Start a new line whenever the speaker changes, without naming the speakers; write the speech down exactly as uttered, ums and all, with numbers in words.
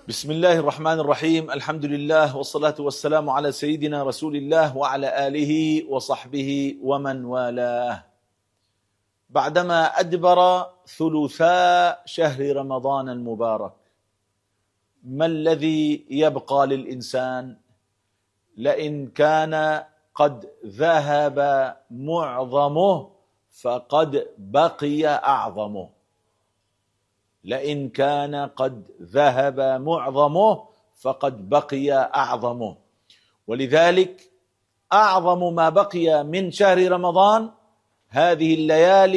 بسم الله الرحمن الرحيم. الحمد لله والصلاة والسلام على سيدنا رسول الله وعلى آله وصحبه ومن والاه. بعدما أدبر ثلثاء شهر رمضان المبارك، ما الذي يبقى للإنسان؟ لئن كان قد ذهب معظمه فقد بقي أعظمه. لئن كان قد ذهب معظمه فقد بقي أعظمه. ولذلك أعظم ما بقي من شهر رمضان هذه الليالي